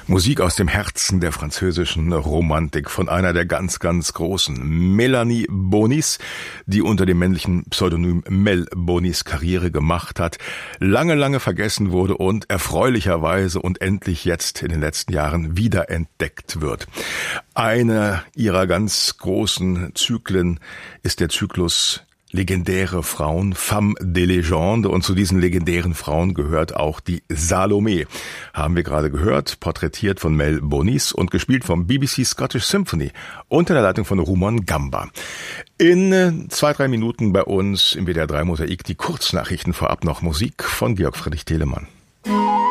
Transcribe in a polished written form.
Musik aus dem Herzen der französischen Romantik von einer der ganz, ganz großen, Mélanie Bonis, die unter dem männlichen Pseudonym Mel Bonis Karriere gemacht hat, lange, lange vergessen wurde und erfreulicherweise und endlich jetzt in den letzten Jahren wiederentdeckt wird. Eine ihrer ganz großen Zyklen ist der Zyklus legendäre Frauen, Femme de Légende, und zu diesen legendären Frauen gehört auch die Salome. Haben wir gerade gehört, porträtiert von Mel Bonis und gespielt vom BBC Scottish Symphony unter der Leitung von Rumon Gamba. In 2-3 Minuten bei uns im WDR 3 Mosaik die Kurznachrichten, vorab noch Musik von Georg Friedrich Telemann.